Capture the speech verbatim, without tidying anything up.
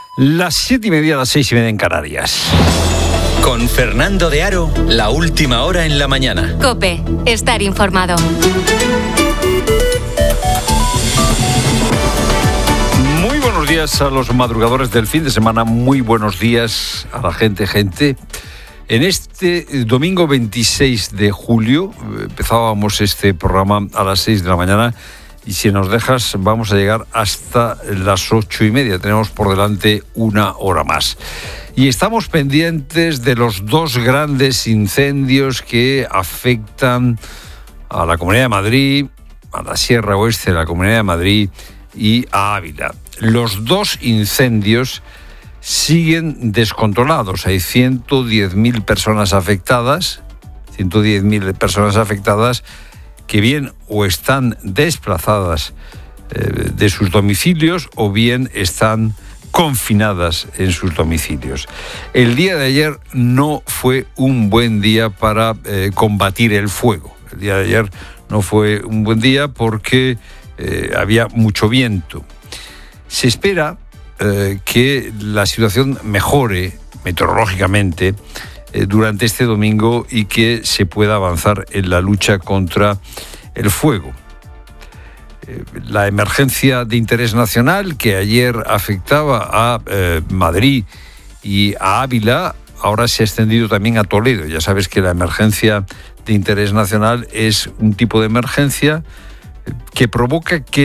Las siete y media, las seis y media en Canarias. Con Fernando de Aro, la última hora en la mañana. COPE, estar informado. Muy buenos días a los madrugadores del fin de semana. Muy buenos días a la gente, gente. En este domingo veintiséis de julio empezábamos este programa a las seis de la mañana y si nos dejas vamos a llegar hasta las ocho y media. Tenemos por delante una hora más. Y estamos pendientes de los dos grandes incendios que afectan a la Comunidad de Madrid, a la Sierra Oeste de la Comunidad de Madrid y a Ávila. Los dos incendios siguen descontrolados. Hay ciento diez mil personas afectadas, ciento diez mil personas afectadas que bien o están desplazadas eh, de sus domicilios o bien están confinadas en sus domicilios. El día de ayer no fue un buen día para eh, combatir el fuego. El día de ayer no fue un buen día porque eh, había mucho viento. Se espera eh, que la situación mejore meteorológicamente eh, durante este domingo y que se pueda avanzar en la lucha contra el fuego. La emergencia de interés nacional que ayer afectaba a eh, Madrid y a Ávila, ahora se ha extendido también a Toledo. Ya sabes que la emergencia de interés nacional es un tipo de emergencia que provoca que